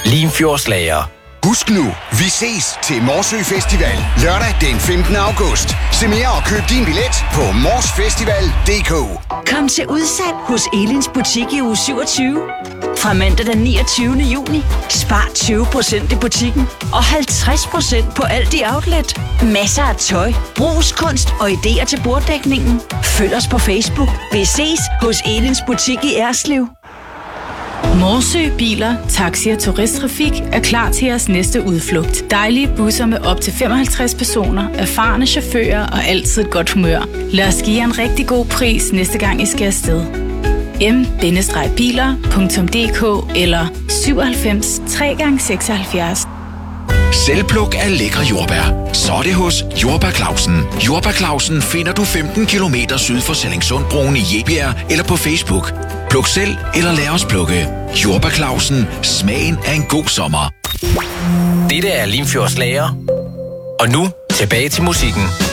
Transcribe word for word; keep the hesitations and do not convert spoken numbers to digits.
Limfjordslager. Husk nu, vi ses til Morsø Festival lørdag den femtende august. Se mere og køb din billet på morsfestival punktum d k. Kom til udsalg hos Elins butik i uge syvogtyve. Fra mandag den niogtyvende juni. Spar tyve procent i butikken og halvtreds procent på alt i outlet. Masser af tøj, brugskunst og idéer til borddækningen. Følg os på Facebook. Vi ses hos Elins butik i Erslev. Morsø Biler, Taxi og Turisttrafik er klar til jeres næste udflugt. Dejlige busser med op til femoghalvtreds personer, erfarne chauffører og altid et godt humør. Lad os give jer en rigtig god pris næste gang I skal afsted. m bindestreg biler punktum d k eller syvoghalvfems tre gange seksoghalvfjerds. Selvpluk af lækre jordbær. Så er det hos Jordbær Clausen. Jordbær Clausen finder du femten kilometer syd for Sallingsundbroen i Jebjerg eller på Facebook. Pluk selv eller lad os plukke. Jordbær Clausen. Smagen af en god sommer. Dette er Limfjordslager. Og nu tilbage til musikken.